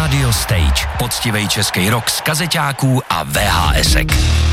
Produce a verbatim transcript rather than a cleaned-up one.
Radio Stage. Poctivej český rock z kazeťáků a vé há esek.